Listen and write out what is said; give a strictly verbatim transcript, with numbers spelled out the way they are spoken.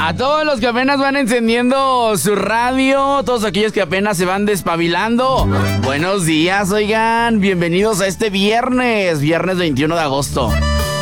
A todos los que apenas van encendiendo su radio, todos aquellos que apenas se van despabilando, buenos días, oigan, bienvenidos a este viernes, viernes veintiuno de agosto.